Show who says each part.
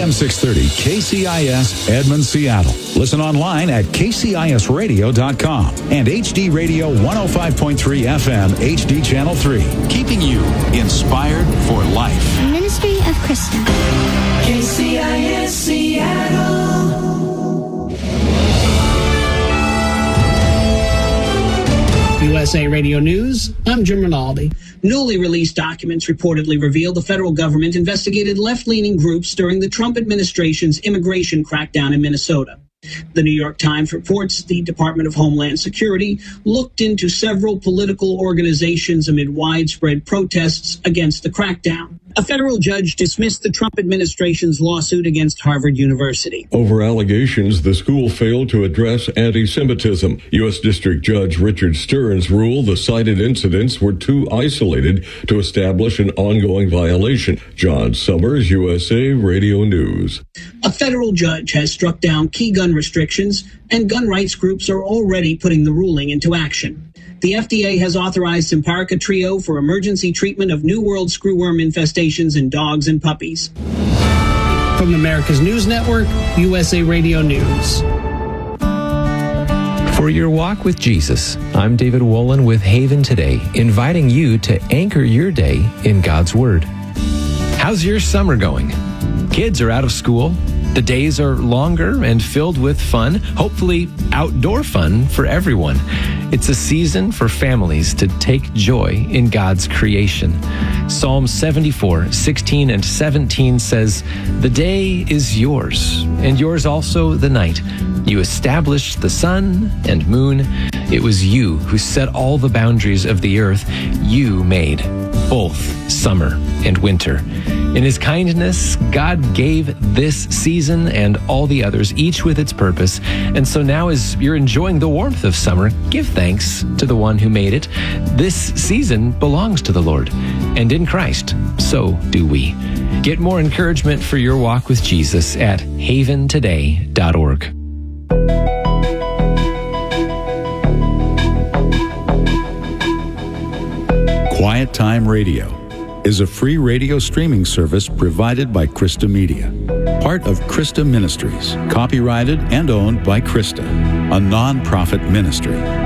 Speaker 1: AM 630 KCIS Edmond, Seattle. Listen online at kcisradio.com and HD Radio 105.3 FM HD Channel 3. Keeping you inspired for life.
Speaker 2: Ministry of Krista.
Speaker 3: KCIS Seattle.
Speaker 4: USA Radio News, I'm Jim Rinaldi. Newly released documents reportedly reveal the federal government investigated left-leaning groups during the Trump administration's immigration crackdown in Minnesota. The New York Times reports the Department of Homeland Security looked into several political organizations amid widespread protests against the crackdown. A federal judge dismissed the Trump administration's lawsuit against Harvard University.
Speaker 5: Over allegations the school failed to address anti-Semitism. U.S. District Judge Richard Stearns ruled the cited incidents were too isolated to establish an ongoing violation. John Summers, USA Radio News.
Speaker 4: A federal judge has struck down key gun restrictions, and gun rights groups are already putting the ruling into action. The FDA has authorized Simparica Trio for emergency treatment of New World screwworm infestations in dogs and puppies. From America's News Network, USA Radio News.
Speaker 6: For your walk with Jesus, I'm David Wolin with Haven Today, inviting you to anchor your day in God's Word. How's your summer going? Kids are out of school. The days are longer and filled with fun, hopefully outdoor fun for everyone. It's a season for families to take joy in God's creation. Psalm 74, 16 and 17 says, "The day is yours, and yours also the night. You established the sun and moon. It was you who set all the boundaries of the earth. You made both summer and winter." In His kindness, God gave this season and all the others, each with its purpose. And so now as you're enjoying the warmth of summer, give thanks to the one who made it. This season belongs to the Lord, and in Christ, so do we. Get more encouragement for your walk with Jesus at haventoday.org.
Speaker 1: Quiet Time Radio is a free radio streaming service provided by Krista Media, part of Krista Ministries, copyrighted and owned by Krista, a non-profit ministry.